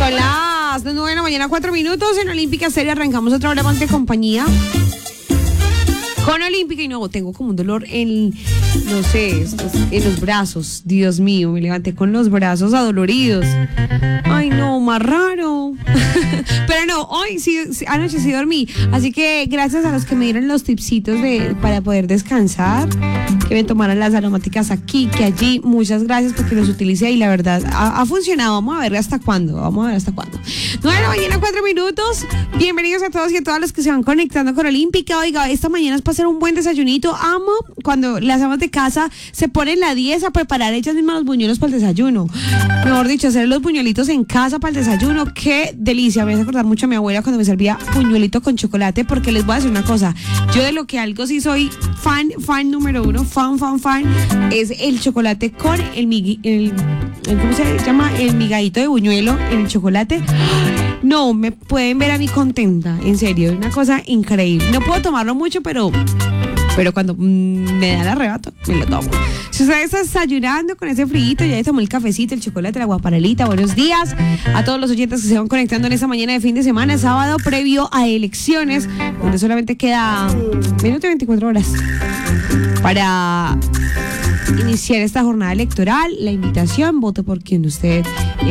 Son las 9 de la mañana, 4 minutos. En Olímpica Serie arrancamos otra hora más de compañía. Con Olímpica y no, tengo como un dolor en, no sé, en los brazos. Dios mío, me levanté con los brazos adoloridos. Ay, no, más raro. Pero no, hoy sí, anoche sí dormí. Así que gracias a los que me dieron los tipsitos para poder descansar, que me tomaran las aromáticas aquí, que allí. Muchas gracias porque los utilicé y la verdad ha funcionado. Vamos a ver hasta cuándo. 9 de la mañana, 4 minutos. Bienvenidos a todos y a todas los que se van conectando con Olímpica. Oiga, esta mañana es para hacer un buen desayunito. Amo cuando las amas de casa se ponen la 10 a preparar ellas mismas los buñuelos para el desayuno. Mejor dicho, hacer los buñuelitos en casa para el desayuno. Qué delicia. Me hace acordar mucho a mi abuela cuando me servía buñuelito con chocolate, porque les voy a decir una cosa. Yo de lo que algo sí soy fan número uno, fan, es el chocolate con ¿cómo se llama? El migadito de buñuelo en el chocolate. No, me pueden ver a mí contenta, en serio, es una cosa increíble. No puedo tomarlo mucho, pero cuando me da el arrebato, me lo tomo. Si usted está desayunando con ese frito, ya tomó el cafecito, el chocolate, la guaparelita, buenos días a todos los oyentes que se van conectando en esta mañana de fin de semana, sábado previo a elecciones, donde solamente queda minuto y 24 horas para iniciar esta jornada electoral. La invitación, vote por quien usted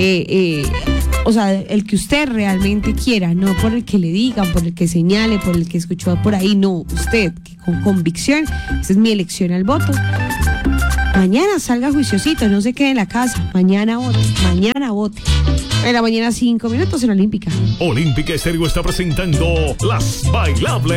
el que usted realmente quiera, no por el que le digan, por el que señale, por el que escuchó por ahí, no, usted, que con convicción, esa es mi elección al voto. Mañana salga juiciosito, no se quede en la casa, mañana vote. En la mañana 5 minutos en Olímpica. Olímpica Estéreo está presentando Las Bailables.